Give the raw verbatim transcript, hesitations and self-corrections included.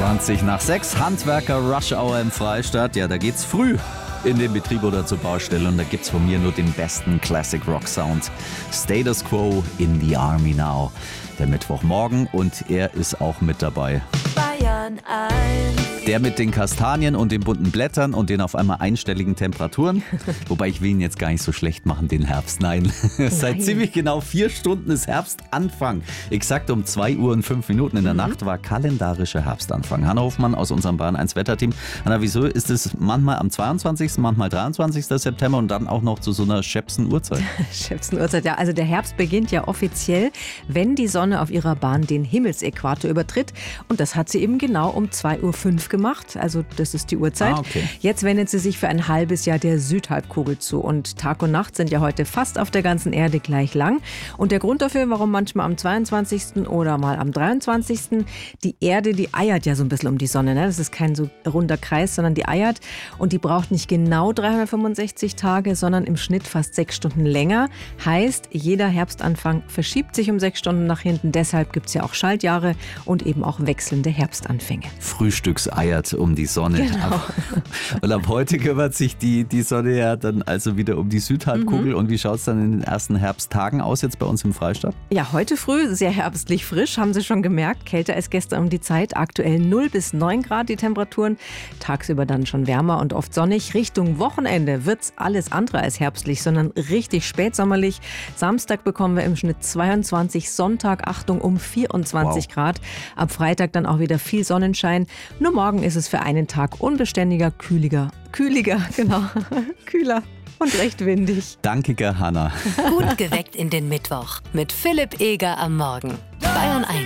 zwanzig nach sechs, Handwerker Rush Hour im Freistaat. Ja, da geht's früh in den Betrieb oder zur Baustelle und da gibt's von mir nur den besten Classic Rock Sound. Status Quo in the Army Now. Der Mittwochmorgen und er ist auch mit dabei. Bayern eins. Der mit den Kastanien und den bunten Blättern und den auf einmal einstelligen Temperaturen. Wobei ich will ihn jetzt gar nicht so schlecht machen, den Herbst. Nein, seit ziemlich genau vier Stunden ist Herbstanfang. Exakt um zwei Uhr und fünf Minuten in der mhm. Nacht war kalendarischer Herbstanfang. Hanna Hofmann aus unserem Bayern eins Wetterteam. Hanna, wieso ist es manchmal am zweiundzwanzigsten, manchmal dreiundzwanzigsten September und dann auch noch zu so einer schäpsen Uhrzeit? schäpsen Uhrzeit, ja. Also der Herbst beginnt ja offiziell, wenn die Sonne auf ihrer Bahn den Himmelsäquator übertritt. Und das hat sie eben genau um zwei Uhr fünf gemacht. Also das ist die Uhrzeit. Ah, okay. Jetzt wendet sie sich für ein halbes Jahr der Südhalbkugel zu. Und Tag und Nacht sind ja heute fast auf der ganzen Erde gleich lang. Und der Grund dafür, warum manchmal am zweiundzwanzigsten oder mal am dreiundzwanzigsten die Erde, die eiert ja so ein bisschen um die Sonne. Ne? Das ist kein so runder Kreis, sondern die eiert. Und die braucht nicht genau dreihundertfünfundsechzig Tage, sondern im Schnitt fast sechs Stunden länger. Heißt, jeder Herbstanfang verschiebt sich um sechs Stunden nach hinten. Deshalb gibt es ja auch Schaltjahre und eben auch wechselnde Herbstanfänge. Frühstückseiert um die Sonne. Genau. Ab, und ab heute kümmert sich die, die Sonne ja dann also wieder um die Südhalbkugel. Mhm. Und wie schaut es dann in den ersten Herbsttagen aus jetzt bei uns im Freistaat? Ja, heute früh sehr herbstlich frisch, haben Sie schon gemerkt. Kälter als gestern um die Zeit. Aktuell null bis neun Grad die Temperaturen. Tagsüber dann schon wärmer und oft sonnig. Richtung Wochenende wird es alles andere als herbstlich, sondern richtig spätsommerlich. Samstag bekommen wir im Schnitt zweiundzwanzig, Sonntag, Achtung, um vierundzwanzig wow. Grad. Ab Freitag dann auch wieder viel Sonnenschein. Nur morgen ist es für einen Tag unbeständiger, kühliger, kühliger, genau, kühler und recht windig. Danke, Hanna. Gut geweckt in den Mittwoch mit Philipp Eger am Morgen. Bayern eins.